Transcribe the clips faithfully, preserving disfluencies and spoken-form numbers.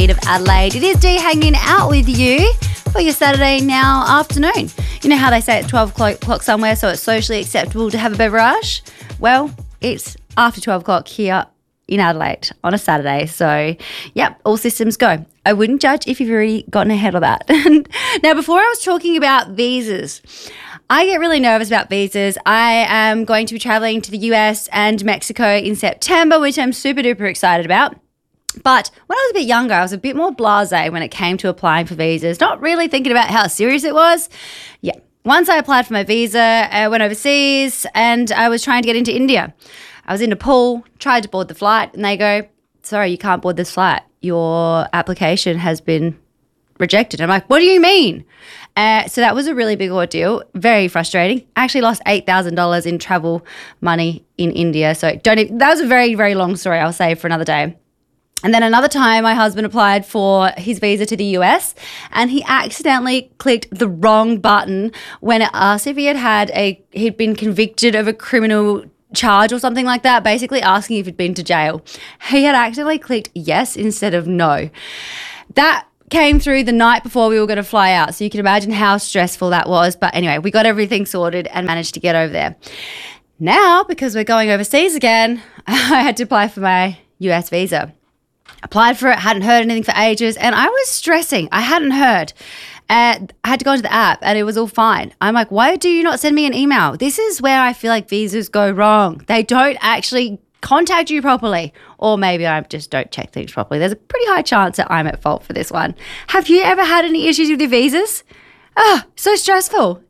of Adelaide. It is Dee hanging out with you for your Saturday now afternoon. You know how they say it's twelve o'clock somewhere, so it's socially acceptable to have a beverage? Well, it's after twelve o'clock here in Adelaide on a Saturday. So, yep, all systems go. I wouldn't judge if you've already gotten ahead of that. Now, before I was talking about visas, I get really nervous about visas. I am going to be traveling to the U S and Mexico in September, which I'm super duper excited about. But when I was a bit younger, I was a bit more blasé when it came to applying for visas, not really thinking about how serious it was. Yeah. Once I applied for my visa, I went overseas and I was trying to get into India. I was in Nepal, tried to board the flight, and they go, sorry, you can't board this flight. Your application has been rejected. I'm like, what do you mean? Uh, so that was a really big ordeal, very frustrating. I actually lost eight thousand dollars in travel money in India. So don't even, that was a very, very long story I'll save for another day. And then another time, my husband applied for his visa to the U S and he accidentally clicked the wrong button when it asked if he had had a, he'd been convicted of a criminal charge or something like that, basically asking if he'd been to jail. He had accidentally clicked yes instead of no. That came through the night before we were going to fly out. So you can imagine how stressful that was. But anyway, we got everything sorted and managed to get over there. Now, because we're going overseas again, I had to apply for my U S visa. Applied for it, hadn't heard anything for ages, and I was stressing. I hadn't heard. And I had to go into the app, and it was all fine. I'm like, why do you not send me an email? This is where I feel like visas go wrong. They don't actually contact you properly, or maybe I just don't check things properly. There's a pretty high chance that I'm at fault for this one. Have you ever had any issues with your visas? Oh, so stressful.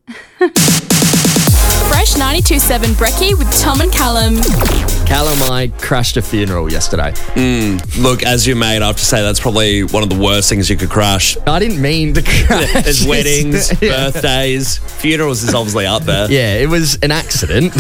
Fresh ninety-two point seven Brekkie with Tom and Callum. Callum, I crashed a funeral yesterday. Mm, look, as your mate, I have to say that's probably one of the worst things you could crash. I didn't mean to crash. There's weddings, birthdays, funerals is obviously up there. Yeah, it was an accident.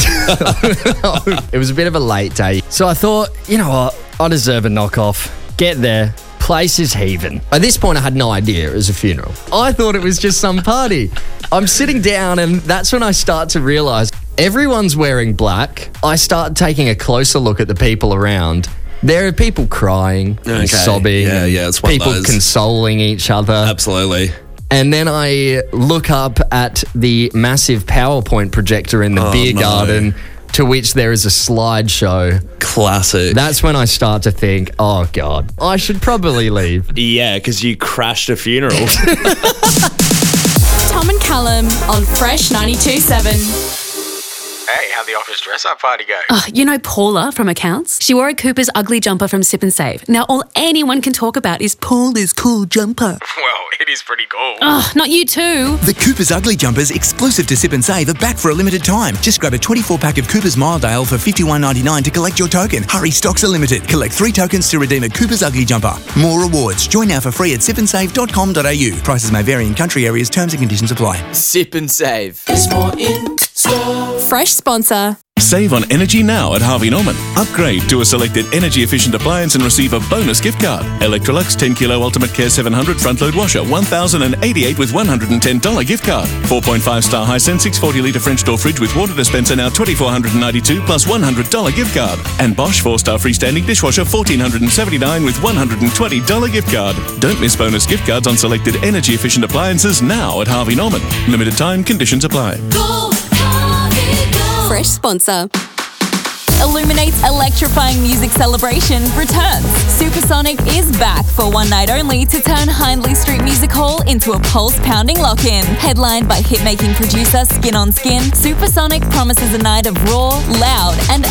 It was a bit of a late day. So I thought, you know what, I deserve a knockoff. Get there. Place is heaving. At this point, I had no idea it was a funeral. I thought it was just some party. I'm sitting down and that's when I start to realise everyone's wearing black. I start taking a closer look at the people around. There are people crying and Okay. sobbing. Yeah, and yeah, it's one of people those. consoling each other. Absolutely. And then I look up at the massive PowerPoint projector in the Oh, beer no. garden, to which there is a slideshow. Classic. That's when I start to think, oh God, I should probably leave. yeah, because you crashed a funeral. Tom and Callum on Fresh ninety-two point seven. Hey, how'd the office dress-up party go? Oh, you know Paula from accounts? She wore a Cooper's ugly jumper from Sip and Save. Now all anyone can talk about is Paula's cool jumper. Well, it is pretty cool. Oh, not you too. The Cooper's Ugly Jumpers, exclusive to Sip and Save, are back for a limited time. Just grab a twenty-four pack of Cooper's Mild Ale for fifty-one ninety-nine to collect your token. Hurry, stocks are limited. Collect three tokens to redeem a Cooper's Ugly Jumper. More rewards. Join now for free at sip and save dot com dot a u. Prices may vary in country areas. Terms and conditions apply. Sip and Save. Fresh sponsor. Save on energy now at Harvey Norman. Upgrade to a selected energy-efficient appliance and receive a bonus gift card. Electrolux ten kilo Ultimate Care seven hundred front-load washer, one thousand eighty-eight with one hundred ten dollars gift card. four point five star Hisense six hundred forty litre French door fridge with water dispenser now two thousand four hundred ninety-two plus one hundred dollars gift card. And Bosch four star freestanding dishwasher one thousand four hundred seventy-nine with one hundred twenty dollars gift card. Don't miss bonus gift cards on selected energy-efficient appliances now at Harvey Norman. Limited time, conditions apply. Fresh sponsor. Illuminate's electrifying music celebration returns. Supersonic is back for one night only to turn Hindley Street Music Hall into a pulse-pounding lock-in. Headlined by hit-making producer Skin on Skin, Supersonic promises a night of raw, loud and